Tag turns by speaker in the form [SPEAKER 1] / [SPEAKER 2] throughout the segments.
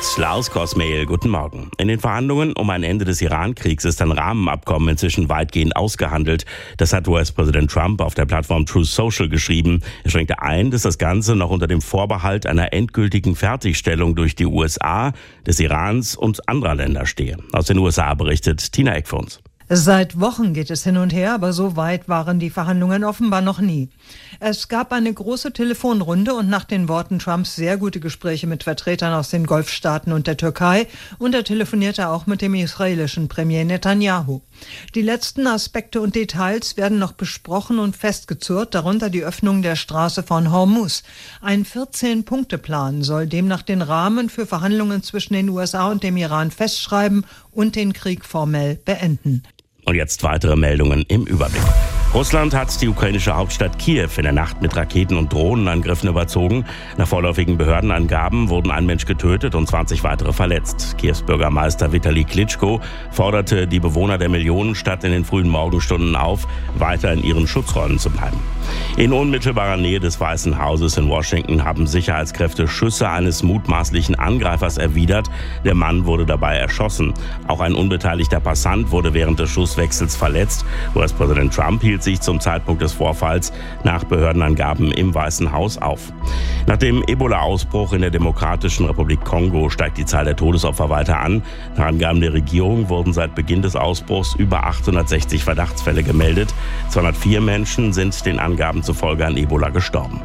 [SPEAKER 1] Lars Kosmail, guten Morgen. In den Verhandlungen um ein Ende des Iran-Kriegs ist ein Rahmenabkommen inzwischen weitgehend ausgehandelt. Das hat US-Präsident Trump auf der Plattform Truth Social geschrieben. Er schränkte ein, dass das Ganze noch unter dem Vorbehalt einer endgültigen Fertigstellung durch die USA, des Irans und anderer Länder stehe. Aus den USA berichtet Tina Eck für uns.
[SPEAKER 2] Seit Wochen geht es hin und her, aber so weit waren die Verhandlungen offenbar noch nie. Es gab eine große Telefonrunde und nach den Worten Trumps sehr gute Gespräche mit Vertretern aus den Golfstaaten und der Türkei, und er telefonierte auch mit dem israelischen Premier Netanyahu. Die letzten Aspekte und Details werden noch besprochen und festgezurrt, darunter die Öffnung der Straße von Hormuz. Ein 14-Punkte-Plan soll demnach den Rahmen für Verhandlungen zwischen den USA und dem Iran festschreiben und den Krieg formell beenden.
[SPEAKER 1] Und jetzt weitere Meldungen im Überblick. Russland hat die ukrainische Hauptstadt Kiew in der Nacht mit Raketen- und Drohnenangriffen überzogen. Nach vorläufigen Behördenangaben wurden ein Mensch getötet und 20 weitere verletzt. Kiews Bürgermeister Vitali Klitschko forderte die Bewohner der Millionenstadt in den frühen Morgenstunden auf, weiter in ihren Schutzräumen zu bleiben. In unmittelbarer Nähe des Weißen Hauses in Washington haben Sicherheitskräfte Schüsse eines mutmaßlichen Angreifers erwidert. Der Mann wurde dabei erschossen. Auch ein unbeteiligter Passant wurde während des Schusswechsels verletzt. US-Präsident Trump hielt sich zum Zeitpunkt des Vorfalls nach Behördenangaben im Weißen Haus auf. Nach dem Ebola-Ausbruch in der Demokratischen Republik Kongo steigt die Zahl der Todesopfer weiter an. Nach Angaben der Regierung wurden seit Beginn des Ausbruchs über 860 Verdachtsfälle gemeldet. 204 Menschen sind den Angaben zufolge an Ebola gestorben.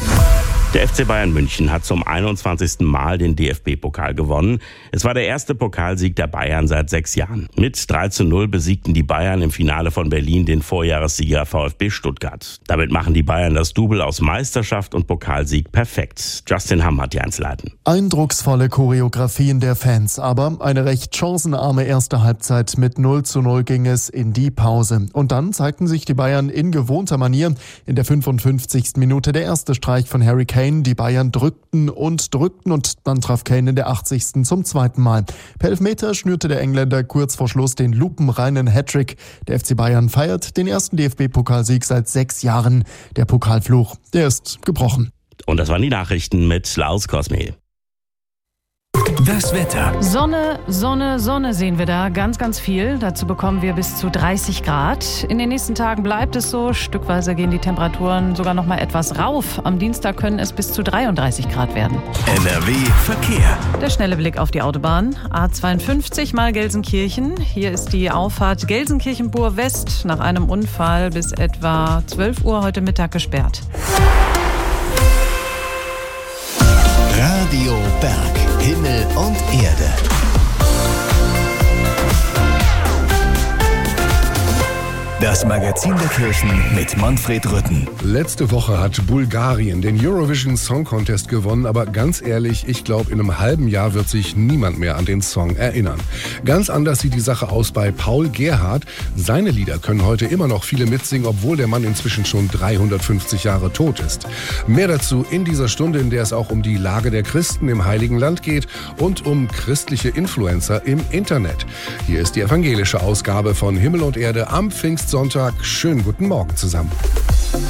[SPEAKER 1] Der FC Bayern München hat zum 21. Mal den DFB-Pokal gewonnen. Es war der erste Pokalsieg der Bayern seit 6 Jahren. Mit 3:0 besiegten die Bayern im Finale von Berlin den Vorjahressieger VfB Stuttgart. Damit machen die Bayern das Double aus Meisterschaft und Pokalsieg perfekt. Justin Hamm hat die Einzelheiten.
[SPEAKER 3] Eindrucksvolle Choreografien der Fans, aber eine recht chancenarme erste Halbzeit. Mit 0:0 ging es in die Pause. Und dann zeigten sich die Bayern in gewohnter Manier. In der 55. Minute der erste Streich von Harry Kane. Die Bayern drückten und dann traf Kane in der 80. zum zweiten Mal. Per Elfmeter schnürte der Engländer kurz vor Schluss den lupenreinen Hattrick. Der FC Bayern feiert den ersten DFB-Pokalsieg seit 6 Jahren. Der Pokalfluch, der ist gebrochen.
[SPEAKER 1] Und das waren die Nachrichten mit Lars Kosmail.
[SPEAKER 4] Das Wetter.
[SPEAKER 5] Sonne, Sonne, Sonne sehen wir da. Ganz, ganz viel. Dazu bekommen wir bis zu 30 Grad. In den nächsten Tagen bleibt es so. Stückweise gehen die Temperaturen sogar noch mal etwas rauf. Am Dienstag können es bis zu 33 Grad werden.
[SPEAKER 4] NRW Verkehr.
[SPEAKER 5] Der schnelle Blick auf die Autobahn. A52 mal Gelsenkirchen. Hier ist die Auffahrt Gelsenkirchen-Bur West nach einem Unfall bis etwa 12 Uhr heute Mittag gesperrt.
[SPEAKER 4] Radio Berg. Himmel und Erde. Das Magazin der Kirchen mit Manfred Rütten.
[SPEAKER 6] Letzte Woche hat Bulgarien den Eurovision Song Contest gewonnen, aber ganz ehrlich, ich glaube, in einem halben Jahr wird sich niemand mehr an den Song erinnern. Ganz anders sieht die Sache aus bei Paul Gerhardt. Seine Lieder können heute immer noch viele mitsingen, obwohl der Mann inzwischen schon 350 Jahre tot ist. Mehr dazu in dieser Stunde, in der es auch um die Lage der Christen im Heiligen Land geht und um christliche Influencer im Internet. Hier ist die evangelische Ausgabe von Himmel und Erde am Pfingstsonntag. Schönen guten Morgen zusammen.